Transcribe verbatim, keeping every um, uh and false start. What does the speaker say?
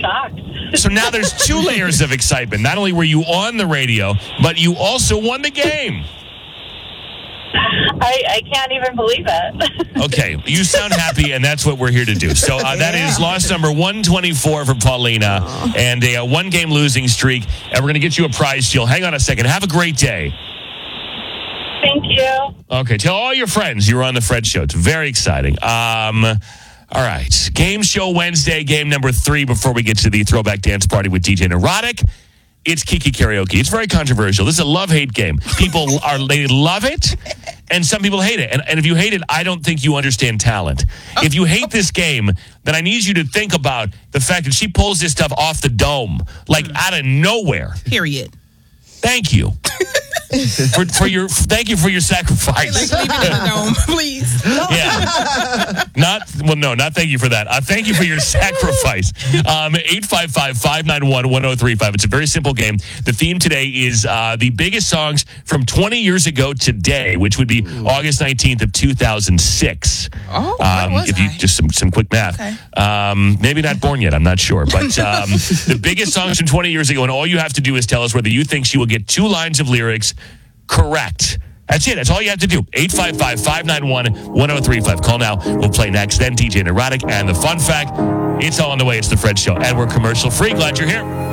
shocked. So now there's two layers of excitement. Not only were you on the radio, but you also won the game. I, I can't even believe it. Okay, you sound happy, and that's what we're here to do. So uh, that is loss number one twenty-four for Paulina, and a, a one-game losing streak, and we're going to get you a prize, Jill. Hang on a second. Have a great day. Thank you. Okay, tell all your friends you were on the Fred Show. It's very exciting. Um, all right, Game Show Wednesday, game number three before we get to the Throwback Dance Party with D J Neurotic. It's Kiki Karaoke. It's very controversial. This is a love-hate game. People are they love it, and some people hate it. And, and if you hate it, I don't think you understand talent. If you hate this game, then I need you to think about the fact that she pulls this stuff off the dome, like out of nowhere. Period. Thank you. for, for your thank you for your sacrifice. Like, leave it in the dome, please. Yeah. Not well, no, not thank you for that. Uh, thank you for your sacrifice. Um, eight five five, five nine one, one oh three five. It's a very simple game. The theme today is uh, the biggest songs from twenty years ago today, which would be August nineteenth of two thousand six. Oh, um, what was if you I? just some, some quick math. Okay. Um, maybe not born yet, I'm not sure. But um, the biggest songs from twenty years ago, and all you have to do is tell us whether you think she will get two lines of lyrics correct. That's it. That's all you have to do. eight five five, five nine one, one oh three five. Call now. We'll play next. Then D J Neurotic. And the fun fact, it's all on the way. It's the Fred Show. And we're commercial free. Glad you're here.